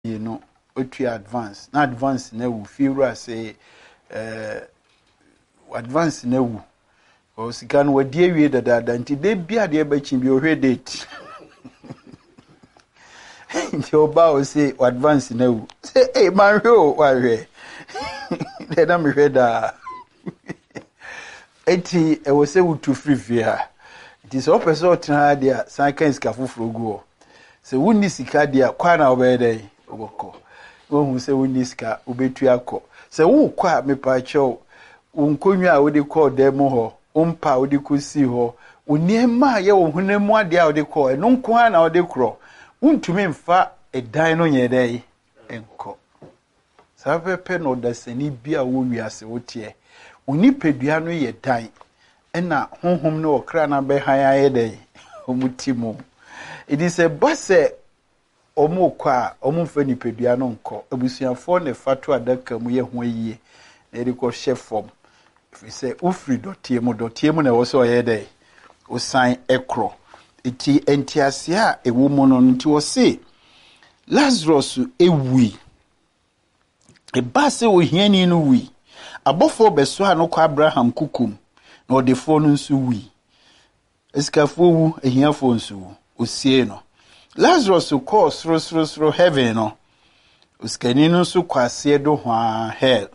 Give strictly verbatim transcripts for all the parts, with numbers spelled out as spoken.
you know what you advance na advance na wu feel say eh advance na wu o sika no wadi awie dada nti de bia de ba chi bi o hwe date nti oba o say advance na wu say eh man hwe o wa hwe de na me hwe da eti e wo say wutu free fear it is all person try there san kan sika foforo go se wonni sika dia kwa na obede oboko wo hu se wonni sika obetu akọ se wo kwa mepa chew unkonwa a wodi call dem ho umpa wodi kusi ho oniema ye wo hunemu ade a wodi call eno nko na wodi kro untumi mfa edan no nyedai enko sa pepe no dasani bia wo wiase wotie onipedua no ye dan ena honhom no okra na be han ayedai omutimo it is a basse omo kwa omo mfa nipedua no nko abusuafo ne fatu adaka mu ye ho yie na eri ko chef form if say ufri dotie mu dotie mu na wo so yedai osan ekro iti entiasia ewo mu no nti wo se Lazarus ewi e basse wo hiani no wi abofo beso ano kwa Abraham kukum na odefo no nso wi esikafo wu ehiafo nso osie no Lazarus ko sro sro sro heaven no uskani no nso kwase do hwa hell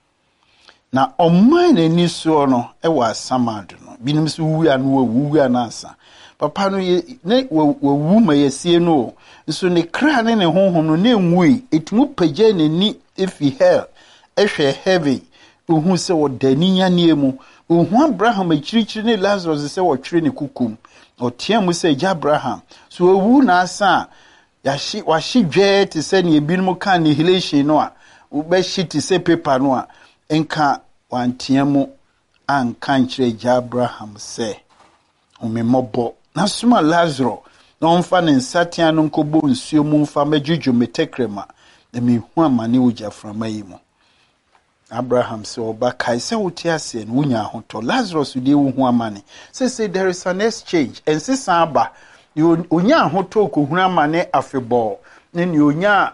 na oman ani so no e wa samad no binim so wu anu wu anasa papa no ne wu ma yesie no nso ne kra ne ne honhom no ne nwui etmu pagye ne ni efi hell ehwe heaven ohu se wodani nyane mu ohu Abraham akirikyiri ne Lazarus se wotwere ne kukum otia mu se Abraham so owu na asa yashi washi dwe te se ne ebinum kan annihilation no a ube shiti se paper no a enka wantia mu anka nkyere Abraham se umemobbo na suma Lazarus na onfa ne nsatia no nkobo nsuo mu mfa majuju metekrema na mehu amane ogya frama yi mu Abraham said, "Oba kai se utiase no wunya hoto Lazarus de wo hu amane." Say say there is an exchange. And say samba, you unya hoto ko hu amane afebo. Ne ni unya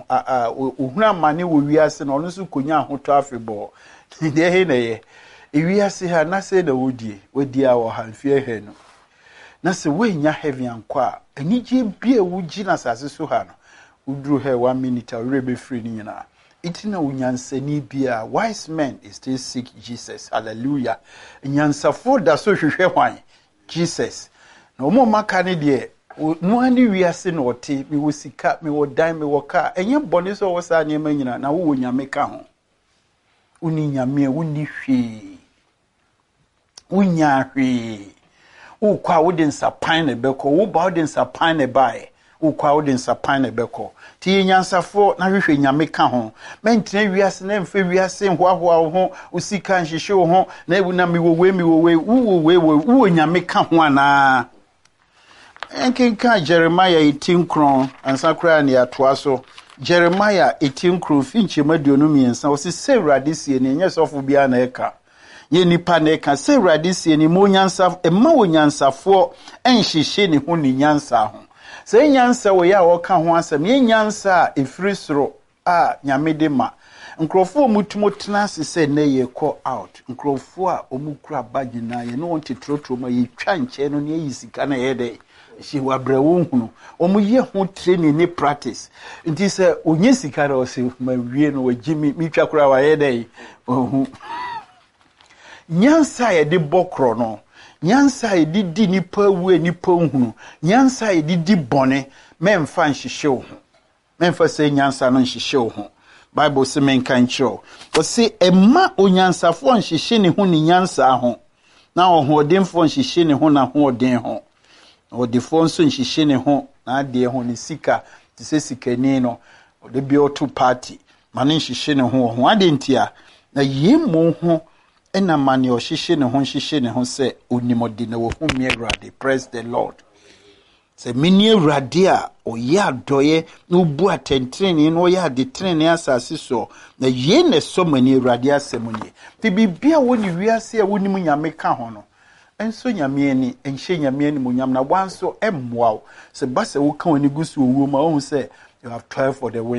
hu amane wo wiase no nso konya hoto afebo. De he na ye. E wiase ha na say na wodie, wodi a wo hanfie he no. Na se we nya heaven ankwa, anije bia wugi na sase so ha no. Udru he one minute a rebe free ni nyina. Itina unyansani bia wise men is still seek Jesus. Hallelujah. Nyansafo da so hwehwe hwan Jesus. Na omo maka ne de no ani wiase na ote mi wo sika mi wo dan mi wo ka enye bone so wo sa ne manyina na wo nyame ka ho. Uni nyame uni hwe. Unya hwe. Wo kwa wo den sapan ne beko wo ba wo den sapan ne bae. Ukwa wodi nsapan na beko ti nyansafo na hwehwe nyame ka ho mentene wiase na mfe wiase hoahoa ho usika nhihye ho na ebu na miwowe miwowe uwowe uwo nyame ka ho ana enkenka Jeremiah eighteen kron ansakra ne atoa so Jeremiah eighteen kron finche maduonu miensa o se sewrade sie ne nyesofo bia na eka ye nipa na eka sewrade sie ne mo nyansa e ma wo nyansafo enhihye ne ho ni nyansa ho se nyansa wo ya wo ka ho asem ye nyansa efiri soro a nyamede ma nkrofo mutumo tena se na ye call out nkrofo a omukura bagina ye no wonte trotro ma ye twa nche no ne yisika na ye de shi wabrawo hunu omuye ho training ni practice nti se onye sika na o se ma wie no wagimi mi twa kura wa ye de ohu nyansa ye de bokro no nyansa edidi nipa wu nipa hunu nyansa edidi bone memfa nhihye wo memfa se nyansa no nhihye wo Bible se menka nkyerɛ o se emma onyansafo nhihye ne ho ni nyansa ho na ohodemfo nhihye ne ho na hoden ho odefo nso nhihye ne ho na ade ho ne sika te se sikani no ode bi oto party mane nhihye ne ho ho ade ntia na yemo ho ena mani o hihye ne ho hihye ne ho se onimodi na wo hu mi Awurade. Praise the Lord. Se mini Awurade a o ya doye no bu atentrene no ya de trene asase so na ye ne so mani Awurade asemunye ti bibia woni wiase a woni mu nyame ka ho no enso nyame ani enhye nyame ani mu nyam na wanso emmoa se base wo ka woni gusu owo ma wo se you have toiled for the win.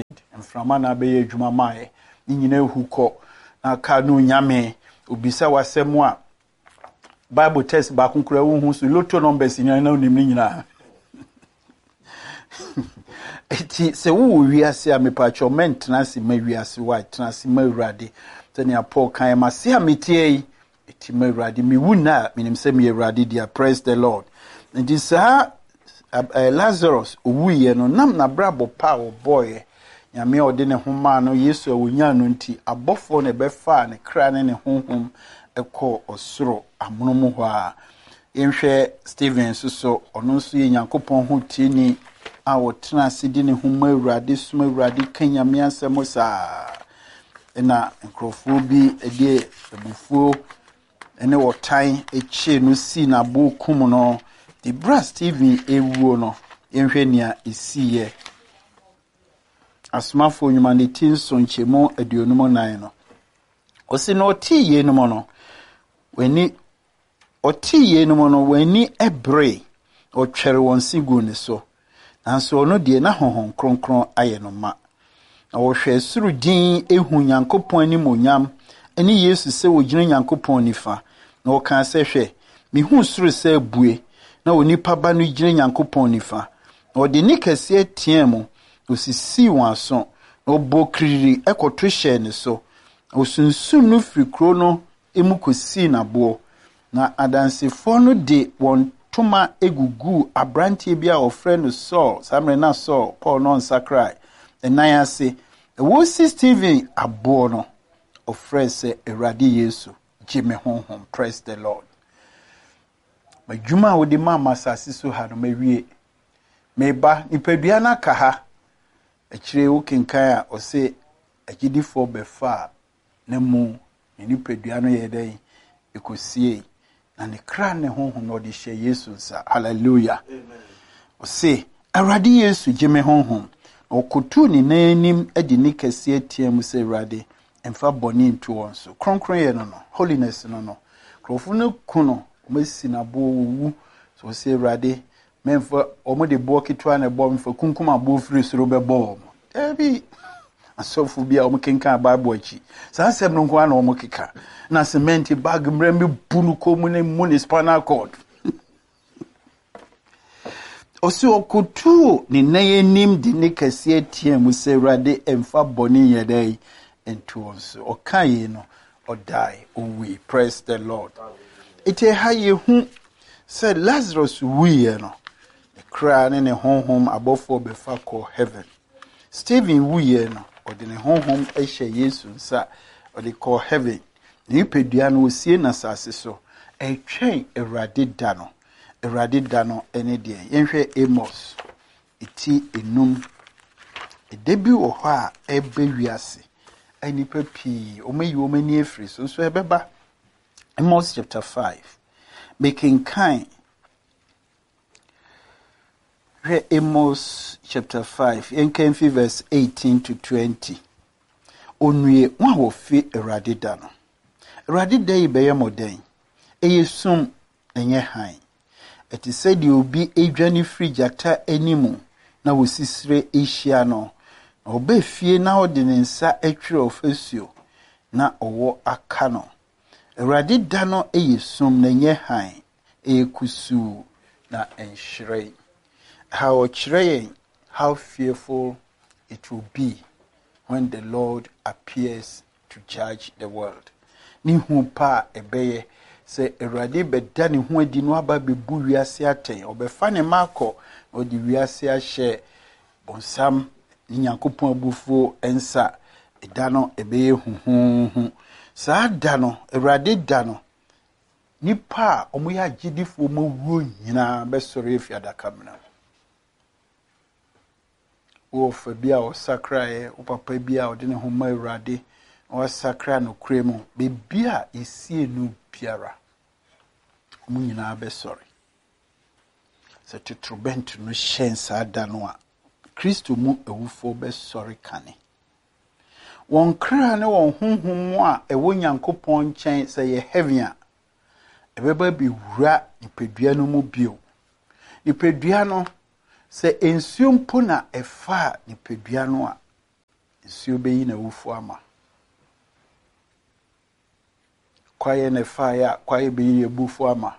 mframa na be adwuma mae ni nyina hu kɔ na ka no nyame obisa wasɛm a Bible test ba konkura wo hu so lotto numbers nyina na onim ni nyina eti se wo wiase a mepacho mentena se ma wiase wa tena se ma urade tani Paul kan ma se ametie eti ma urade mi wuna minim se mi urade dia. Praise the Lord. And this uh, uh, Lazarus owuye no nam na brabo pa o boy nyame ode ne homa no Yesu awunya no nti abofo ne befa ne kra ne ne honhom ekɔ osoro amonomo ho a yenhwɛ Stephen so so ono so ye Nyankopɔn ho tieni a wotena sidi ne homa urade suma urade kanyame asɛm saa na nkrofo bi ede ebufuo ene wotan eche no si na bo kum no the brass Stephen ewuo no yenhwɛ nia esiye asmafo nyuma ne tinso nchemo aduonum nan no osi no tiye no mo no weni otiye no mo no weni ebre otwere won sigu ne so nanso ono de na honhon kronkron aye no ma na wo hwɛ suru din ehu Nyankopɔn ani monyam eni Yesu se wo gyina Nyankopɔn nifa na wo kan se hwɛ mi hu suru se bue na onipa ba no gyina Nyankopɔn nifa na ode ni kase tie mu osisi wanso na obokiriri ekoto hye ne so osunsum no frikro no emu kosi na bo na adansefo no de won toma egugu abrantie bia ofre no Saul samre na Saul Paul no nsakrai enan ase wo si Stephen abo no ofre se Awurade Yesu jime honhom. Praise the Lord. Majuma wo de mama sase so ha no mawie meba nipadua na ka ha akire wo kenkan a ose agidifo befa na mu nipadua no ye den ekosie na ne kra ne honhom no de hye Yesu nsa. Hallelujah. Amen. Ose Awurade Yesu jime honhom okotu ni nanim edi ne kase atiam se Awurade emfa boni nto won so kronkron ye no no holiness no no krofo no kuno mesi na bo wu so se Awurade memfa omo de bo kitwa na bo mfa kunkum abo firi soro be bo ebi asofu bia omo kenka Bible achi sa asem no nko na omo keka na cement bag mrembe bunu komu ne mu ne spinal cord osi okutu ni nayenim de ne kase atiam se Awurade emfa boni yedai into us okaye no or die we. Praise the Lord. Ite haye hu said Lazarus we no the cry ne honhom abofo befa call heaven. Stephen we no or the honhom ehye Yesu nsa or they call heaven. Ni pedua no sie na sase so e twen Awurade da no Awurade da no ene de yenhwe Amos iti enum e debi wo ho a ebe wiase ani papi omayi omani afri so so ebeba. Amos chapter five making kind re Amos chapter five enkan fi verse eighteen to twenty onwie wa wo fi Awurade da no Awurade da yi be yemoden eyesum enye han eti said you be adwane free jata animu na wo sisire ehia no obe fie na ode ne nsa atwere ofasuo na owo aka no Awurade da no eyesum na nye han ekusu na enhire how chire how fearful it will be when the Lord appears to judge the world. Ni hu pa ebeye se Awurade beda ne hu adi no aba bebu wiase aten obefa ne makọ odi wiase ahye bonsam Nyankopɔn abufuo ensa eda no ebeye huhuhu saa da no Awurade da no nipa omo ya gidifo mawuo nyina besore efiadaka mena wo fa bia o sakrae o papa bia o de ne ho ma Awurade o sakra no kremu be bia esie nu biara omo nyina besore se tutrubent no hyen saa da no a Kristo mu ewufo besore kane won kra ne won honhom a ewo Nyankopɔn nkyɛn sɛ ye heaven a ebeba bi wura nipadua no mu bio nipadua no sɛ ensuo mpo na efa nipadua no a nsuo bɛyi na wufu ama kwaye ne fire kwaye bɛyi ebufu ama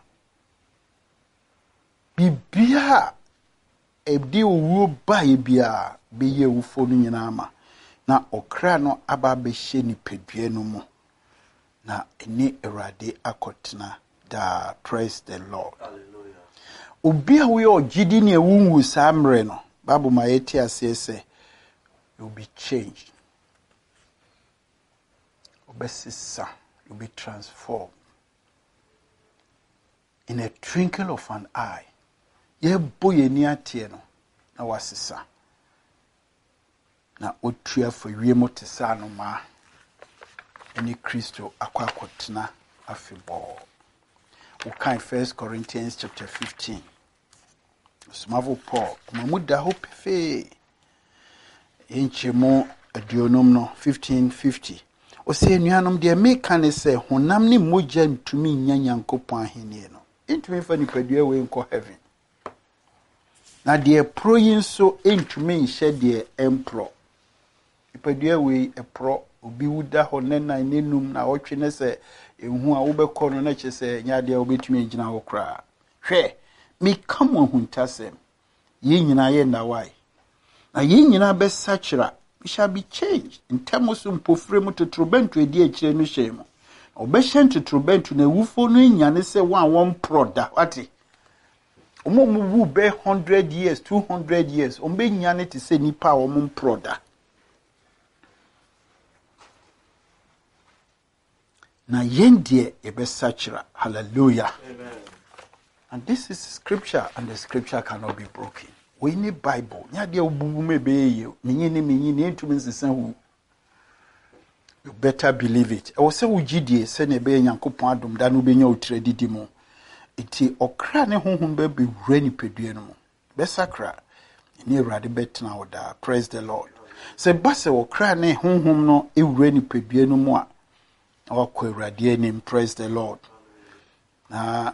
bibia ebdi owuo bae bia bɛyi wufu no nyina ama na okra no aba bɛhye ni pedua no mu na eni Awurade akotena da. Praise the Lord. Hallelujah. Obi a we ogidi ne ewunwu samre no Bible ma yeti ase say you'll be changed. Obesisa, you'll be transformed in a twinkle of an eye. Ye boye ni atie no na wasisa. Na otua for wiemo te sa no ma eni Kristo akwa akotena afebɔ. We can First Corinthians chapter fifteen. Smavo Paul, mamuda hope fe inchemo adionum no fifteen fifty. O se nuanom de meka ne se honam ne mogya ntumi nya Nyankopɔn ahenie no. Ntumi fa nipadua we nkɔ heaven. Na de pro yin so ntumi nhye de empro. Nipadua we epro obi wuda ho ne nan nenum na otwe ne se ehu a wobɛkɔ no na kyɛ sɛ nyade a wobɛtumi agina ho kra. Hwɛ, me kam ahuntasɛm. Ye nyina ye ndawai. Na ye nyina bɛsakyera. We shall be changed. Ntɛmo so mpofre mu totrobentu edi akyire no hyɛ mu. Obɛhyɛ totrobentu na ewufo no nyane sɛ wan wɔn proda. Wate? Omo mu wu be one hundred years, two hundred years. Ombe nyane te sɛ nipa a wɔn proda. Na yendie ebesachira. Hallelujah. Amen. And this is scripture, and the scripture cannot be broken. We need Bible. Nyade obubu mebe you. Minyini minyini ntumi nsesa hu. You better believe it. I was say ugidie se ne be Nyankopɔn adom da no benya otredi di mu. Iti okra ne honhom be be rani pedue no mu. Besakra. Ni Awurade betena oda. Praise the Lord. Se base okra ne honhom no ewura ni pedue no mu a wakwe Awurade name. Praise the Lord. Na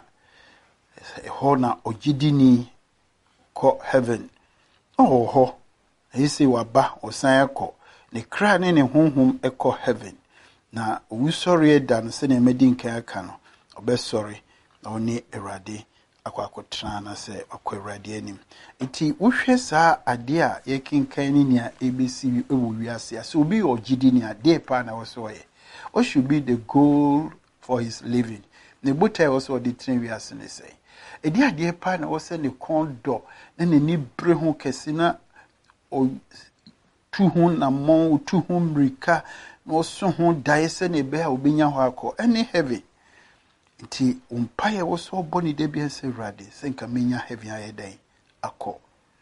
ho na ogidini ko heaven. Oh ho. Ese waba osan ekọ. Ne kra ne ne honhom ekọ heaven. Na owusori eda no se ne medi nkan aka no. Obesori na oni Awurade akwa akotra na se akwa Awurade anim. Enti wohwe saa ade a yekinkan ni nia ebesi ewo wiase ase obi ogidini ade pa na wo so ye. What should be the goal for his living? Ne buta also the train we are saying say. E dia de pa na wo say ne kondo na ne ni bre ho kese na o tu ho na mon tu ho mrika no so ho dae se ne be a obenya ho akọ any heavy. Nti umpaye wo so boni de bia se Awurade se nka menya heavy aye den akọ.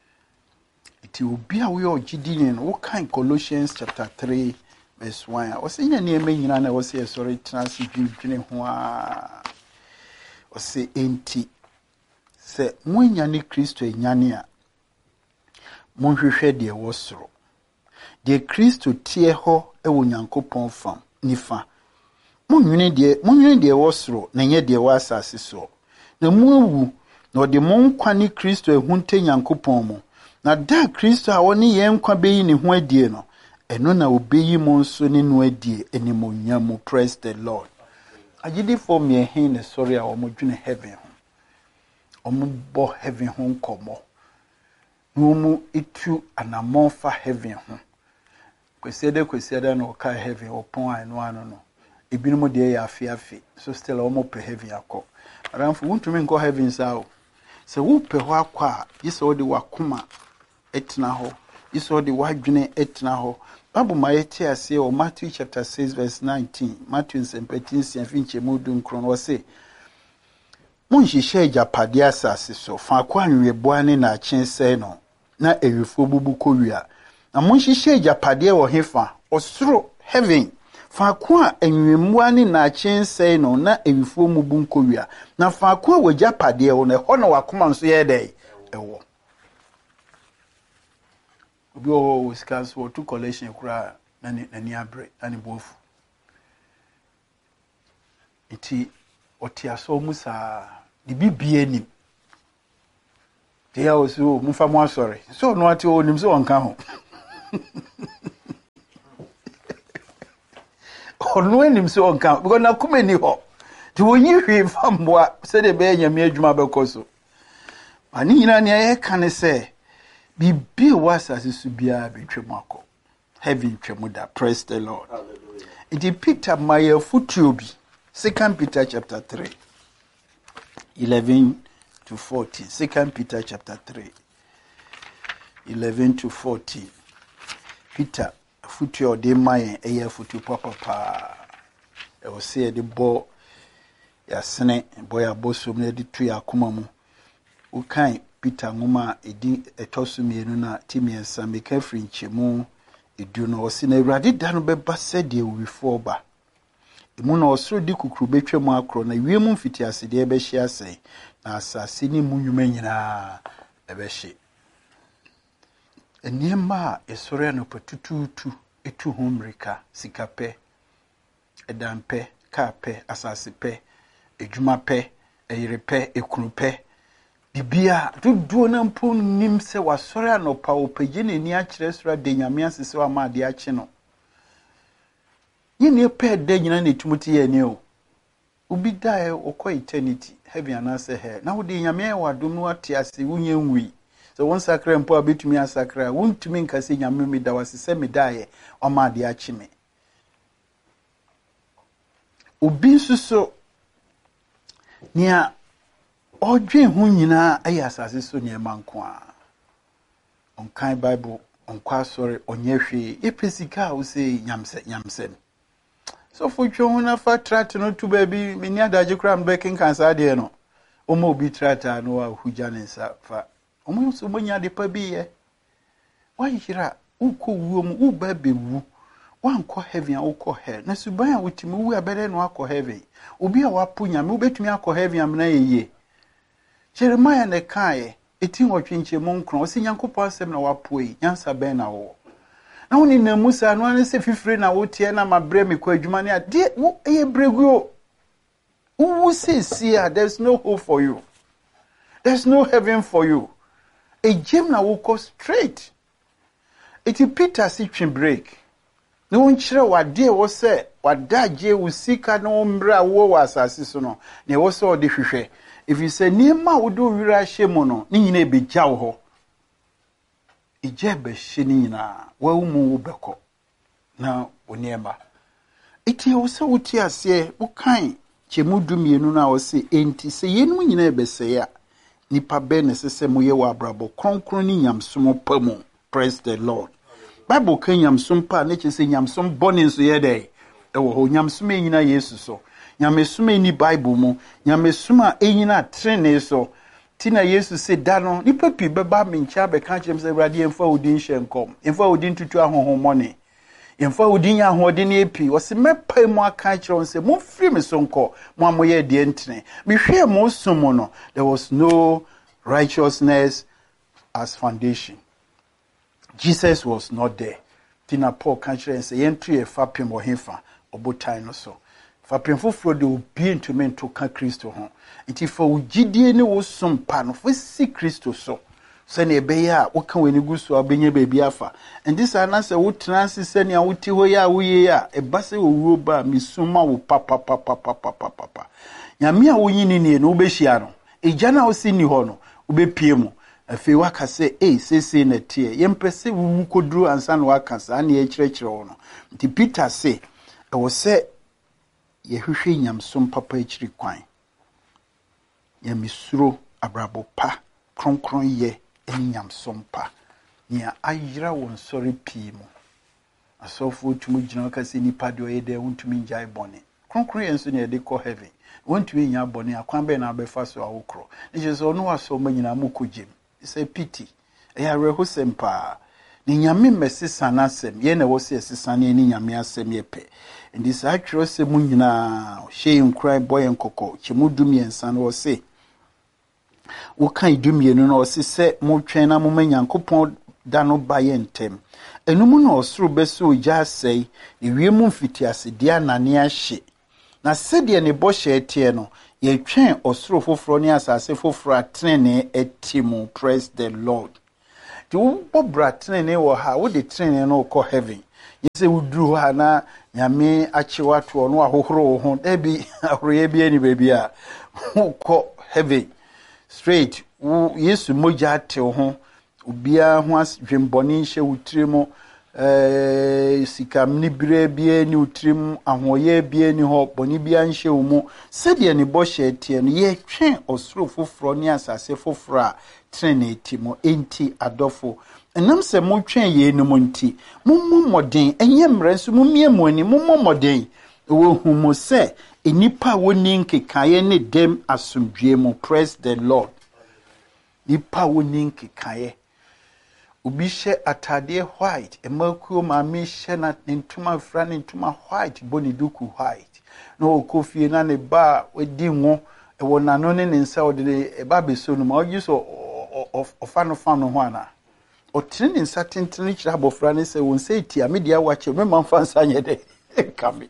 Nti obi a we ogidi ni no wo kan Colossians chapter three verse one. O se nya nieme nyina na wo se sorry trans dwindwene ho a. O se enti se munya ni Kristo enyane a monhwehwe de wo soro. De Kristo tie ho e wo Nyankopɔn fam nifa. Monwene de monwene de wo soro na nye de wo asase so. Na mu awu na de mon kwa ni Kristo ehunte Nyankopɔn mu. Na da Kristo a woni ye nkwa beyi ne ho adie no. Eno na obeyi monso ne no adie enimonyam. Praise the Lord. Agidi for me hin the sorry a omo dwene heaven ho. Omo bo heaven ho nkomo. No mu itu anamon fa heaven ho. Kwesiede kwesiede na oka heaven opon anu anu no. Ebinum de ya afi afi. So still omo pe heaven akọ. Aramfo wuntumi nko heaven sao. Se wo pe ho akọ a, yese odi wakoma etna ho. Yese odi wadwene etna ho. Bible ma yeti ase o Matthew chapter six verse nineteen. Matthew seventeen finche mudu nkron wo se. Monhihye japade asase so fa kwa anweboa ne na akyense no na ewifo bubu kowia. Na monhihye japade wo hefa osoro heaven fa kwa anwemua ne na akyense no na ewifo mubu nkowia. Na fa kwa wajapade wo ne ho na wakoma nso ye dai ewo. Obi o wiskas wo to collection kura na na ni abre na ni bofu. Iti otiaso musa di bibie nim. Dia osu mfa mo asore. So no ati onim so onka ho. ɔno anim sɛ ɔnka because na kuma ni hɔ nti wɔnyi hwee fa mboa sɛdeɛ bɛyɛ nyame adwuma bɛkɔ so ani nyina ne yɛka ne sɛ bibi wɔ asase so biara betwam akɔ heaven twam da. Praise the Lord. Hallelujah. It Peter Maya Futubi, Second Peter chapter three, eleven to fourteen. Second Peter chapter three, eleven to fourteen. Peter Futu de Maya Aya Futu Papa Pa. I was say the bo ya sene boy a bosom ne de tu ya kumamu. Ukai Peter Nguma edi etosu mienu na timi ensa meka firi nchemu edu no osi na Awurade da no beba sɛde owifo ba emu na osoro di kukuru betwa mu akro na wiem mfiti asede e behye asɛn na asase ni mu nnwuma nyinaa e behye eniema a esore no patututu etu ho mrika sikapɛ edampɛ kaapɛ asase pɛ edwuma pɛ eyirepɛ ekunupɛ bibia duduo na mpo nim sɛ wasɔre anopa opagye ne ni akyerɛ sora de nyame asese wa ma de akye no yene pɛ de nyina ne tumuti ye ne o obi dae okɔ eternity heaven anase he na wo de nyame wa dom no ate ase wunye nwi so won sakra mpo abetumi asakra wontumi nkase nyame mi da wasese me dae o ma de akye me obi nsuso nia odwe hu nyina ayi asase so ne manko a onkan bible onkwa sori onye hwe epesika wo se nyamse nyamsem so for twa na fa trat no to baby meni adaje kra mbeki kansa de no omo obi trata no a hugya ne nsa fa omo so monya de pa bi ye wahira ukọ wuom u ba bewu wankọ heaven a ukọ hell na suban a wotimi wu abere no akọ heaven obi a wapo nyame ubetumi akọ heaven amna yeye Jeremiah ne kae eti nwotwenche mu nkron osi Nyankopɔn asɛm na wapoe nyansa bɛn na wo na woni na Musa no ane se fifire na wotie na mabre me kwa adwuma ne ade wo eye breguo wo se sia there's no hope for you, there's no heaven for you. A gem na wo go straight eti Peter si twe break na won kyerɛ wade wo se wadaje wo sika na wo mbra wo wa asase so no na wo se ode hwehwɛ. If you say nima wodo wira hye no ni nyina ebegya wo ho ije be hye ni nyina wa umu wo beko na oniema iti wo se wuti ase wo kan chemu dumienu na wo se enti se yenu nyina ebese ya nipa be ne sese moye wa abrabo kronkron ni nyamsom pamu. Praise the Lord. Bible kan nyamsom pa na che se nyamsom bone nso ye dey e wo ho nyamsom nyina Yesu so nyamesuma ni Bible mu nyamesuma enyina trene so tina Yesu se da no nipa pi beba me ncha be ka chem se Awurade emfa odin hyenkom emfa odin tutu ahohomone emfa odin ya hodin epi wose mepa mu aka kire se mo firi me so nko mo amoye de ntene me hwe mo somo no there was no righteousness as foundation. Jesus was not there. Tina Paul ka kire se yentu e fapem wo hefa obotan no so fapemfo fro de obi ntumi nto ka Kristo ho nti fa ugidie ne wo sompa no fa si Kristo so se na ebe ya wo ka wani guso abenye bebi afa ndi sa na se wo transi se ne awoti ho ya wo ye ya e ba se wo ba misuma wo papa papa papa papa nyame a wo yini ne no obehia no eja na wo si ni ho no obepie mu afi waka se eh sese na tie yempese wo koduru ansa na waka sa na ye kyerɛkyerɛ wo no nti Peter se e wo se yehwehwe nyamsom papa ekiri kwan yamisuro abrabo pa kronkron ye enyamsom pa nia ayira won sori pii mu asofo tumu gyina ka se nipa de oyede wontumi njai bone kronkron ye nso ne de ko heaven wontumi nya bone akwan be na abefa so awokro ne je so no waso manyina mu kogem say pity eya reho sempa ni nyame mesisa na asem ye na wo se esisa ne ni nyame asem ye pe ndi sa atwero se mu nyina hye nkran boy nkoko chimudum yensa no wo se wo kan dumienu no wo se se mo twen na mo manyankopon da no ba ye ntem enum na osoro bese ogya asai ewiem mfiti ase dia nane ahye na sede ne bo hye tie no ye twen osoro foforo ne asase foforo atrene etimu. Praise the Lord. Do bobra trene wo ha wo de trene no ko heaven Yese wudru ha na nyame achewa to no ahohoro ho da bi ahoroye bi ani baby a ko heaven straight wo Yesu moja ate ho obia ho asdwemboni hye wutirimo eh sikam ni bire bia ni wutirim ahoye bia ni ho boni bia nhye wo mu sede ne bo hye tie no ye twen osoro foforo ni asase foforo a trene timo enti adofo enam se mo twen ye no monti mommo moden enye mre nso momie mo ani mommo moden wo hu mo se enipa woni nkekaye ne dem asomdwe mo. Praise the Lord. Nipa woni nkekaye obi hye atade white emakuo ma me hye na ntuma fra ne ntuma white boni duku white no okofie na ne ba wadi ngo ewo nano ne nsa ode e ba beso no ma ogi so ofano fano ho ana otre ne nsa tentene kira abofra ne se won se ti amedia wache me manfa nsa nyede kame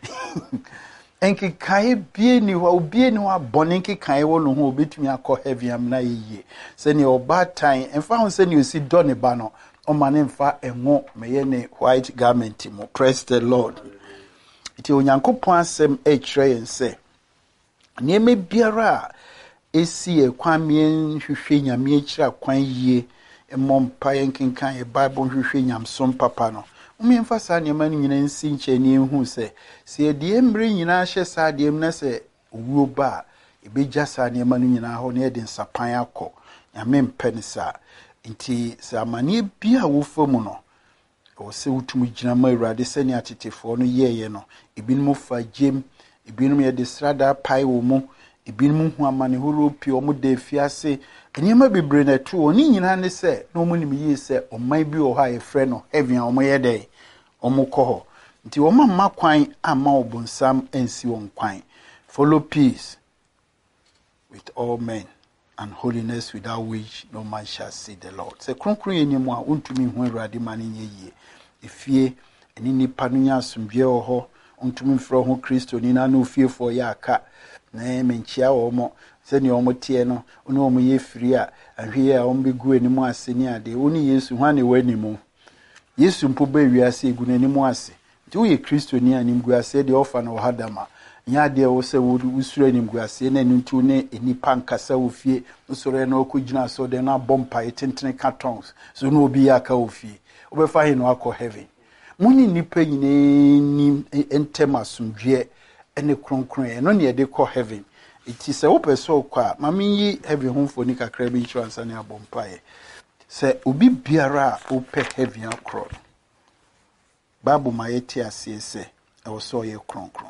enki kai bie ni wa obie ni wa bone nki kai wo no ho obetumi akọ heavy am na yiye se ni oba time enfa ho se ni osi do ne ba no o ma ne mfa enwo meye ne white garment mo. Praise the Lord. Iti onyankopon asem e kire yen se nieme biara esi e kwan mien hwehwe nyame akira kwan yie emompa yenkenkan e Bible hwehwe nyamsom papa no umi mfasa niema nyina nsi nche ni ehu se se de emre nyina hye sa de em na se owuo ba ebeja sa niema nyina ho na ede nsapan akọ nyame mpene sa nti se amane bia wo famu no o se wutum gina ma Awurade se ni atetefo no yeye no ebinum fa jem ebinum ye de strada pai wo mu ebinum hu amane horo pi o mu de fiase eniema bebre na tu oni nyina ne se no mu nim yi se oman bi o ha ye frɛ no heaven o mo ye de o mo kɔ ho nti o ma ma kwan ama obonsam ensi won kwan. Follow peace with all men and holiness without which no man shall see the Lord. Se kronkron enimu a untumi hu Awurade ma ne yeye efie eni nipa no nya asomdwe o ho untumi mfro ho Kristo ni na no fie fo ya aka na menchia wo mo se ni o mo tie no oni o mo ye firi a ahwe a o mbegu enimu ase ni ade oni Yesu hwa ne wanimu Yesu mpo ba wiase egu n'animu ase nti wo ye Kristo ni animgu ase de ofa na ohadama nya de wo se wo usura animgu ase na ntu ne enipa nkasa wo fie usura na okugina so de na bompa etentene cartons so no obi aka wo fie obefa he no akọ heaven muni nipa nyine ni entema sumdwe ene kronkron e no ne de kọ heaven iti se wo peso kwa mami yi heaven homfo ni kakra bi insurance na bompa e se obi biara ope heaven akro Bible ma yeti ase se e wo so ye kronkron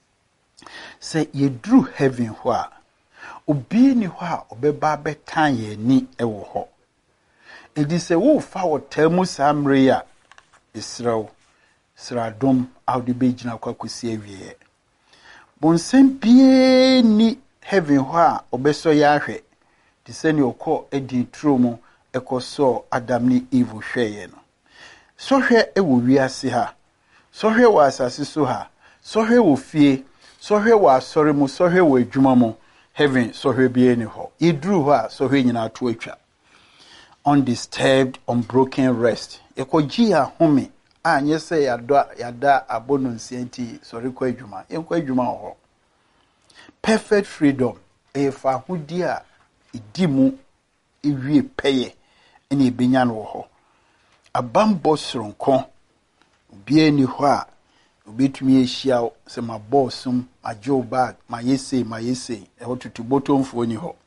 se ye drew heaven ho a obi ni ho a obeba betan ye ni e wo ho edi se wo fa wo tamu samre ya Israel sradom awde begina kwakosi awie bonsem bie ni heaven ho a obeso ya hwe ti se ni okọ edi tromo ekoso Adam ni Eve hweye no so hwe e wo wiase ha so hwe wo asase so ha so hwe wo fie so hwe wo asore mu so hwe wo adwuma mu heaven so hwe bie ni ho idru ho a so hwe nyina to atwa undisturbed unbroken rest ekoji a home anye se yada yada abononsi enti sori kwa adwuma enkwa adwuma ho perfect freedom e fa hudi a idimu ewie peye ene ebenya no ho abambo sronko obi ani ho a obetumi ehia se ma bossum ajo bag ma yese ma yese e ho tutu botomfo ni ho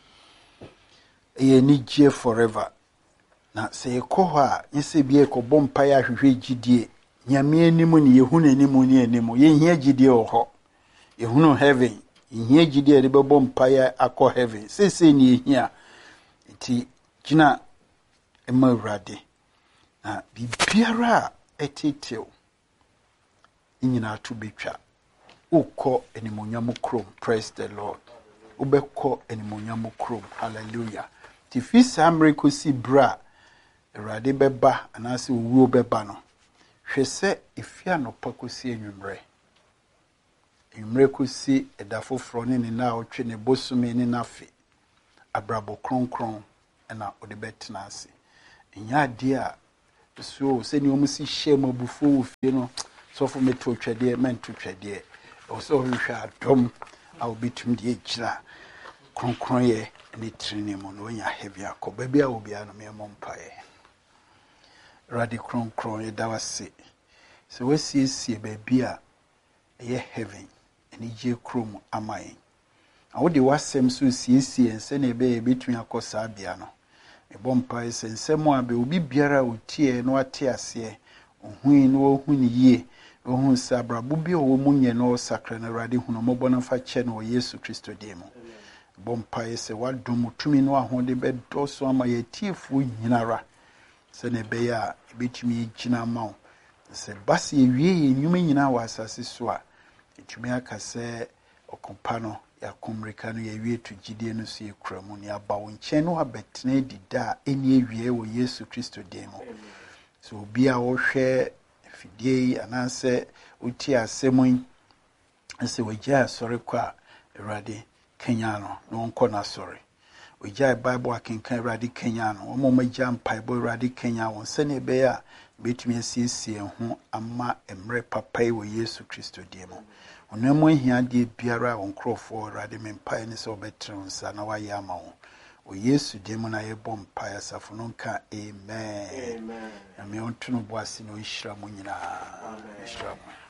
e ni je forever na se ekọ ho a yese bi ekọ mpa ya hwehwe gidie nyame animu ni yehunu animu ni animu ye hia gidie ho yehunu heaven hia gidie de bebo mpa ya akọ heaven sese ni hia ti gina ema Awurade na bibiara etitio nyina to betwa ukọ enimonyam krom. Praise the Lord. Ubekọ enimonyam krom. Hallelujah. Ti fi samre kosi bra Awurade beba anase owuo beba no hwese efia no pakosi enwumre enwumre kosi edafofro ne ne na otwe ne bosumi ne nafe abrabo kronkron na ode betena ase nya de a so sɛnea ɔmo si hyɛ mu abufuo wɔ fie no sɔfo meto twɛdeɛ mento twɛdeɛ ɔsɛ ɔhwehwɛ adɔm a wobɛtumi de agyina kronkronyɛ ne tirinne mu na ɔnya heavy akɔ baabi a obiara no meɛmmɔ mpaeɛ. Awurade kronkron yɛda wase sɛ wasiesie baabi a ɛyɛ heaven ɛne gye kurom ama yɛn na wode wasɛm so siesie yɛn sɛnea ɛbɛyɛ yɛbɛtumi akɔ saa bea no. Mebɔ mpaeɛ sɛ nsɛm a bɛ obi biara a ɔtie na wate aseɛ ɔhui na wahu ne yie na ɔhu sɛ abrabɔ bi a ɔwɔ mu nyɛ na ɔsakra no Awurade hunu mmɔbɔ no mfa kyɛ no wɔ Yesu Kristo din mu. Mebɔ mpaeɛ sɛ wadom tumi no ahode bɛdɔso ama yɛtiefoɔ nyinara sɛnea ɛbɛyɛ a yɛbɛtumi gyina ama wo sɛ ba sɛ yɛwie yɛn nnwuma nyinaa wɔ asase so a yɛtumi aka sɛ ɔkɔmpa no yɛakɔmmirika no yɛwie to gyidie no so yɛkura mu ne aba wo nkyɛn no abɛtena dida a ɛni awie wɔ Yesu Kristo din mu. So obi a wɔhwɛ fidie yi anaasɛ wotie asɛm yi sɛ wɔgyae asɔre kɔ a Awurade kanya no na wɔnkɔ n'asɔre. Wɔgyae Bible akenkan Awurade kanya no wɔn a wɔagya mpaebɔ Awurade kanya wɔn sɛnea ɛbɛyɛ a bɛtumi asiesie ho ama mmerɛ papa yi wɔ Yesu Kristo din mu. Ɔno mu ahia adeɛ biara a wɔn nkurɔfoɔ Awurade me mpaeɛ ne sɛ wɔbɛtene wo nsa na wɔayɛ ama wɔn wɔ Yesu din mu na yɛbɔ mpaeɛ asafo no nka amen. Nyame ɔnto no bo ase na ɔnhyira mo nyinaa. Amen.